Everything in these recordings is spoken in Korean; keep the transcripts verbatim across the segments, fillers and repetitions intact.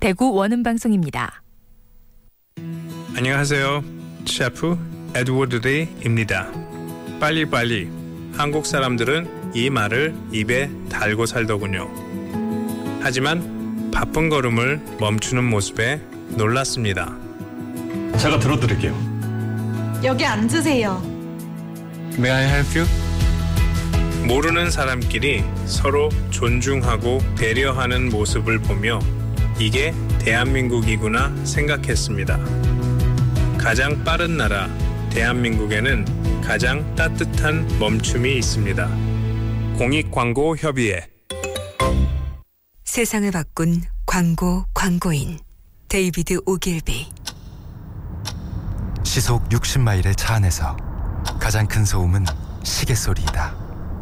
대구 원음방송입니다. 안녕하세요. 셰프 에드워드 레이입니다. 빨리빨리. 한국 사람들은 이 말을 입에 달고 살더군요. 하지만 바쁜 걸음을 멈추는 모습에 놀랐습니다. 제가 들어드릴게요. 여기 앉으세요. May I help you? 모르는 사람끼리 서로 존중하고 배려하는 모습을 보며 이게 대한민국이구나 생각했습니다. 가장 빠른 나라 대한민국에는 가장 따뜻한 멈춤이 있습니다. 공익광고협의회. 세상을 바꾼 광고 광고인 데이비드 오길비. 시속 육십 마일의 차 안에서 가장 큰 소음은 시계 소리이다.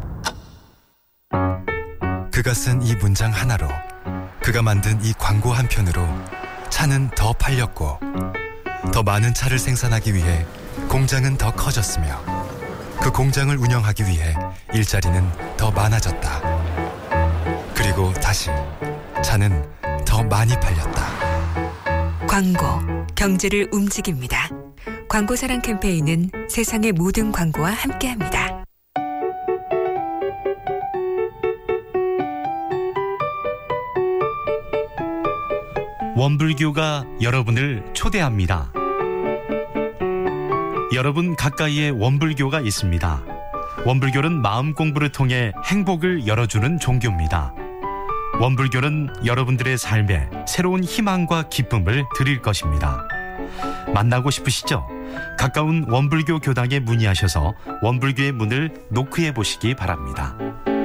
그가 쓴 이 문장 하나로, 그가 만든 이 광고 한 편으로 차는 더 팔렸고, 더 많은 차를 생산하기 위해 공장은 더 커졌으며, 그 공장을 운영하기 위해 일자리는 더 많아졌다. 그리고 다시 차는 더 많이 팔렸다. 광고, 경제를 움직입니다. 광고사랑 캠페인은 세상의 모든 광고와 함께합니다. 원불교가 여러분을 초대합니다. 여러분 가까이에 원불교가 있습니다. 원불교는 마음 공부를 통해 행복을 열어주는 종교입니다. 원불교는 여러분들의 삶에 새로운 희망과 기쁨을 드릴 것입니다. 만나고 싶으시죠? 가까운 원불교 교당에 문의하셔서 원불교의 문을 노크해 보시기 바랍니다.